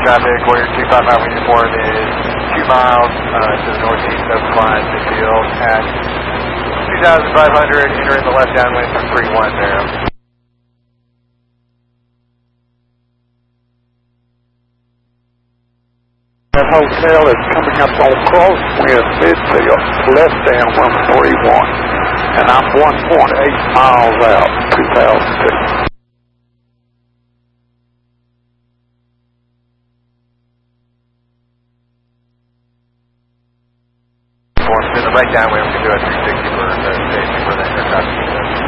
traffic, Warrior 255 uniform is 2 miles to the northeast of Klein Midfield at 2,500, entering the left downwind for 3-1 Vero. That hotel is coming up on crosswind midfield, left downwind 3-1, and I'm 1.8 miles out, 2002. In the right downwind, we can do a 360 for the station for the aircraft.